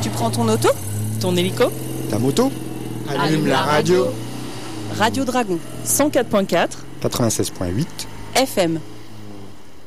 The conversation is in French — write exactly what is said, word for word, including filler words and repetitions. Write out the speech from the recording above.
Tu prends ton auto, ton hélico, ta moto, allume, allume la radio. Radio Dragon, cent quatre virgule quatre, quatre-vingt-seize virgule huit F M.